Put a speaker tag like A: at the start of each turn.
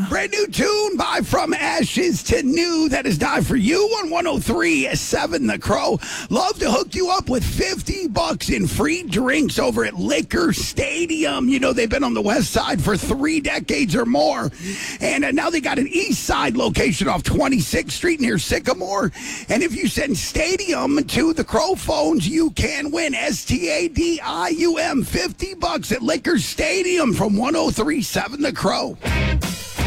A: Brand new tune by From Ashes to New that is Die For You on 103.7 The Crow. Love to hook you up with $50 in free drinks over at Liquor Stadium. You know, they've been on the west side for 3 decades or more. And now they got an east side location off 26th Street near Sycamore. And if you send Stadium to the Crow phones, you can win STADIUM $50 at Liquor Stadium from 103.7 The Crow.